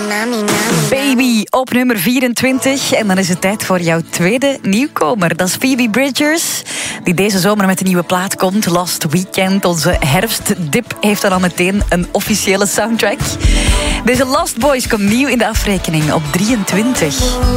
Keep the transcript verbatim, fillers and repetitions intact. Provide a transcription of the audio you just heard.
Baby op nummer vierentwintig. En dan is het tijd voor jouw tweede nieuwkomer. Dat is Phoebe Bridgers, die deze zomer met een nieuwe plaat komt. Last Weekend. Onze herfstdip heeft dan al meteen een officiële soundtrack. Deze Lost Boys komt nieuw in de afrekening op drieëntwintig.